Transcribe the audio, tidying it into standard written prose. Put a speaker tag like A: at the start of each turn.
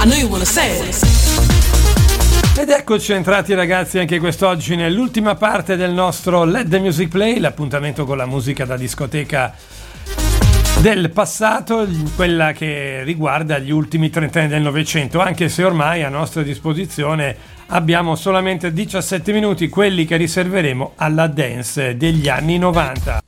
A: know you wanna say it.
B: Ed eccoci entrati ragazzi anche quest'oggi nell'ultima parte del nostro Let the Music Play, l'appuntamento con la musica da discoteca del passato, quella che riguarda gli ultimi 30 anni del Novecento, anche se ormai a nostra disposizione abbiamo solamente 17 minuti, quelli che riserveremo alla dance degli anni 90.